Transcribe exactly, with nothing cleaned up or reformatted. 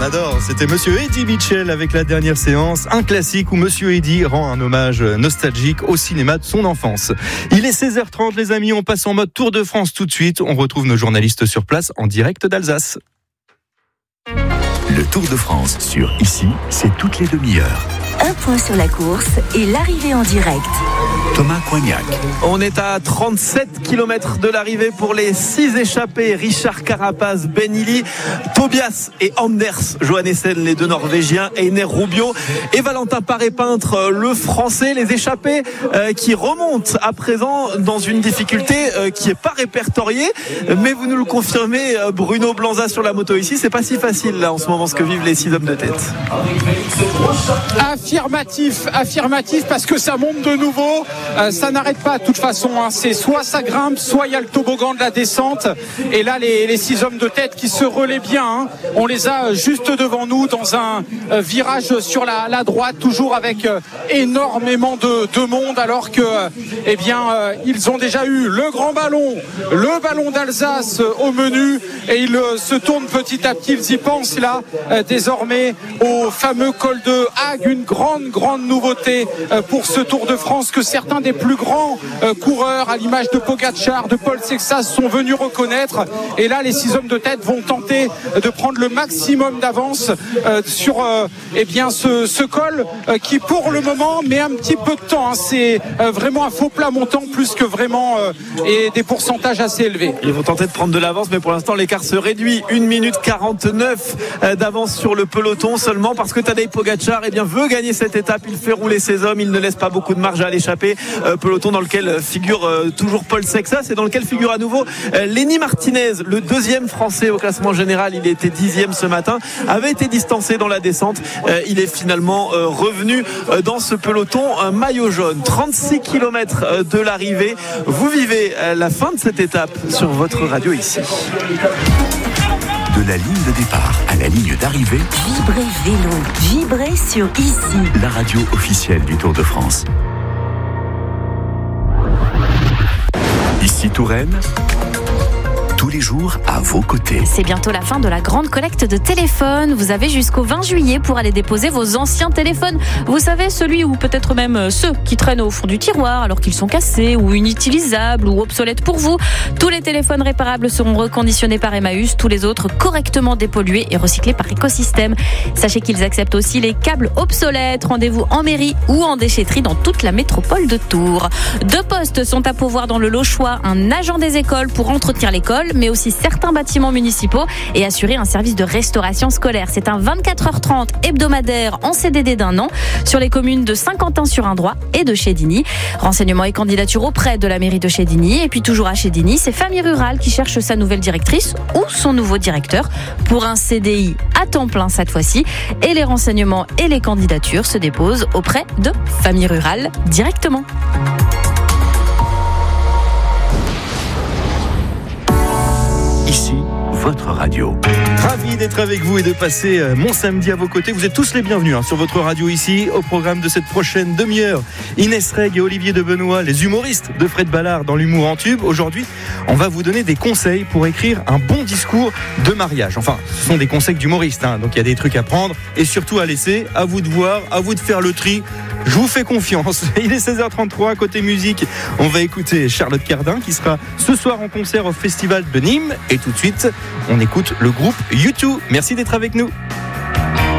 adore. C'était Monsieur Eddie Mitchell avec La Dernière Séance, un classique où Monsieur Eddie rend un hommage nostalgique au cinéma de son enfance. Il est seize heures trente les amis, on passe en mode Tour de France tout de suite. On retrouve nos journalistes sur place en direct d'Alsace. Le Tour de France sur Ici, c'est toutes les demi-heures. Un point sur la course et l'arrivée en direct. Thomas Coignac. On est à trente-sept kilomètres de l'arrivée pour les six échappés. Richard Carapaz, Ben Illy, Tobias et Anders Johannessen, les deux Norvégiens, Einer Rubio et Valentin Paré-Peintre, le Français. Les échappés euh, qui remontent à présent dans une difficulté euh, qui n'est pas répertoriée. Mais vous nous le confirmez, Bruno Blanza sur la moto ici, c'est pas si facile là en ce moment ce que vivent les six hommes de tête. Affirmatif, affirmatif parce que ça monte de nouveau, euh, ça n'arrête pas de toute façon, hein. C'est soit ça grimpe, soit il y a le toboggan de la descente et là les, les six hommes de tête qui se relaient bien, hein. On les a juste devant nous dans un euh, virage sur la, la droite, toujours avec euh, énormément de, de monde alors que euh, eh bien euh, ils ont déjà eu le grand ballon, le ballon d'Alsace euh, au menu et ils euh, se tournent petit à petit, ils y pensent là euh, désormais au fameux col de Hague, une grande grande nouveauté pour ce Tour de France que certains des plus grands coureurs à l'image de Pogačar, de Paul Sexas sont venus reconnaître et là les six hommes de tête vont tenter de prendre le maximum d'avance sur eh bien ce, ce col qui pour le moment met un petit peu de temps, hein. C'est vraiment un faux plat montant plus que vraiment et des pourcentages assez élevés. Ils vont tenter de prendre de l'avance mais pour l'instant l'écart se réduit, une minute quarante-neuf d'avance sur le peloton seulement parce que Tadej Pogačar eh bien, veut gagner cette étape, il fait rouler ses hommes, il ne laisse pas beaucoup de marge à l'échappée, euh, peloton dans lequel figure euh, toujours Paul Sexas et dans lequel figure à nouveau euh, Lenny Martinez, le deuxième français au classement général. Il était dixième ce matin, avait été distancé dans la descente, euh, il est finalement euh, revenu euh, dans ce peloton euh, maillot jaune. Trente-six kilomètres euh, de l'arrivée, vous vivez euh, la fin de cette étape sur votre radio ici. De la ligne de départ à la ligne d'arrivée, Vibrez vélo, vibrez sur Ici. La radio officielle du Tour de France. Ici Touraine, tous les jours à vos côtés. C'est bientôt la fin de la grande collecte de téléphones. Vous avez jusqu'au vingt juillet pour aller déposer vos anciens téléphones. Vous savez, celui ou peut-être même ceux qui traînent au fond du tiroir alors qu'ils sont cassés ou inutilisables ou obsolètes pour vous. Tous les téléphones réparables seront reconditionnés par Emmaüs, tous les autres correctement dépollués et recyclés par Écosystème. Sachez qu'ils acceptent aussi les câbles obsolètes. Rendez-vous en mairie ou en déchetterie dans toute la métropole de Tours. Deux postes sont à pourvoir dans le Lochois, un agent des écoles pour entretenir l'école, mais aussi certains bâtiments municipaux et assurer un service de restauration scolaire. C'est un vingt-quatre heures trente hebdomadaire en C D D d'un an sur les communes de Saint-Quentin-sur-Indrois et de Chédigny. Renseignements et candidatures auprès de la mairie de Chédigny. Et puis toujours à Chédigny, c'est Famille Rurale qui cherche sa nouvelle directrice ou son nouveau directeur pour un C D I à temps plein cette fois-ci. Et les renseignements et les candidatures se déposent auprès de Famille Rurale directement. Ici, votre radio. Ravi d'être avec vous et de passer mon samedi à vos côtés. Vous êtes tous les bienvenus hein, sur votre radio ici. Au programme de cette prochaine demi-heure, Inès Reg et Olivier de Benoît, les humoristes de Fred Ballard dans l'humour en tube. Aujourd'hui, on va vous donner des conseils pour écrire un bon discours de mariage. Enfin, ce sont des conseils d'humoristes, hein, donc il y a des trucs à prendre et surtout à laisser. À vous de voir, à vous de faire le tri. Je vous fais confiance. Il est seize heures trente-trois, côté musique, on va écouter Charlotte Cardin qui sera ce soir en concert au Festival de Nîmes. Et tout de suite, on écoute le groupe U deux. Merci d'être avec nous.